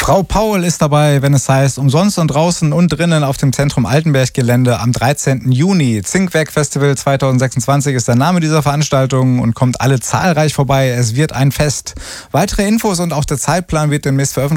Frau Paul ist dabei, wenn es heißt, umsonst und draußen und drinnen auf dem Zentrum Altenberg-Gelände am 13. Juni. Zinkwerk-Festival 2026 ist der Name dieser Veranstaltung und kommt alle zahlreich vorbei. Es wird ein Fest. Weitere Infos und auch der Zeitplan wird demnächst veröffentlicht.